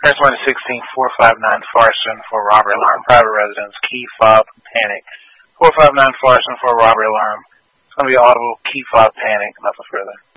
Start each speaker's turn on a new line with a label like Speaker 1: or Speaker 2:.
Speaker 1: Testimony 16-459 Farson for robbery alarm. Private residence, key fob, panic. 459 Farson for robbery alarm. It's going to be audible, key fob, panic, nothing further.